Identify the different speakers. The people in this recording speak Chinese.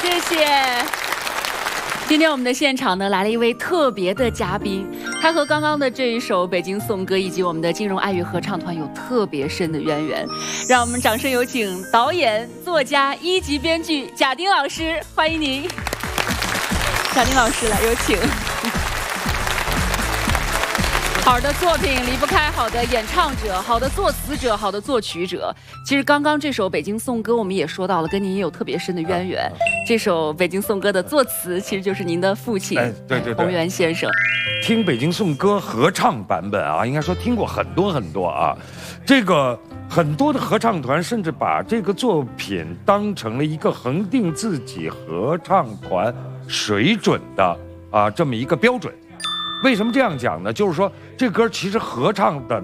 Speaker 1: 谢谢。今天我们的现场呢来了一位特别的嘉宾，他和刚刚的这一首《北京颂歌》以及我们的金融爱乐合唱团有特别深的渊源。让我们掌声有请导演、作家、1级编剧贾丁老师，欢迎您。贾丁老师来，有请。好的作品离不开好的演唱者、好的作词者、好的作曲者。其实刚刚这首《北京颂歌》我们也说到了，跟您也有特别深的渊源。这首《北京颂歌》的作词其实就是您的父亲，
Speaker 2: 对，
Speaker 1: 洪源先生。
Speaker 2: 听《北京颂歌》合唱版本啊，应该说听过很多啊。这个很多的合唱团甚至把这个作品当成了一个恒定自己合唱团水准的这么一个标准。为什么这样讲呢？就是说这歌其实合唱的